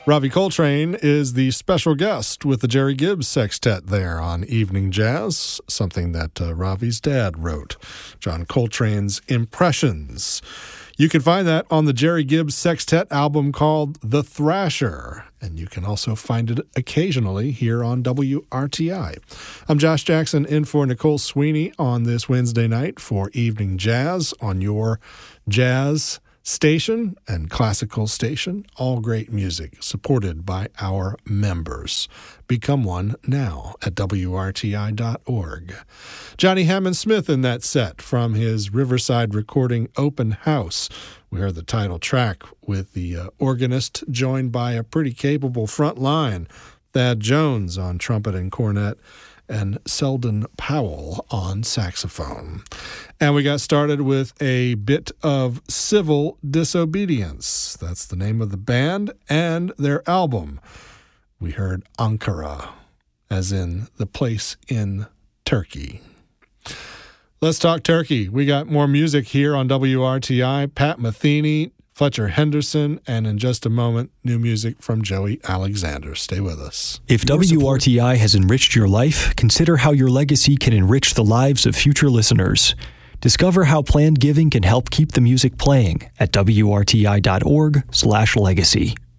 Ravi Coltrane is the special guest with the Jerry Gibbs Sextet there on Evening Jazz, something that Ravi's dad wrote, John Coltrane's Impressions. You can find that on the Jerry Gibbs Sextet album called The Thrasher, and you can also find it occasionally here on WRTI. I'm Josh Jackson in for Nicole Sweeney on this Wednesday night for Evening Jazz on your jazz station and classical station. All great music supported by our members. Become one now at WRTI.org. Johnny Hammond Smith in that set from his Riverside recording Open House. We heard the title track with the organist joined by a pretty capable front line, Thad Jones on trumpet and cornet, and Selden Powell on saxophone. And we got started with a bit of Civil Disobedience. That's the name of the band and their album. We heard Ankara, as in the place in Turkey. Let's talk Turkey. We got more music here on WRTI. Pat Metheny, Fletcher Henderson, and in just a moment, new music from Joey Alexander. Stay with us. If WRTI has enriched your life, consider how your legacy can enrich the lives of future listeners. Discover how planned giving can help keep the music playing at WRTI.org/legacy.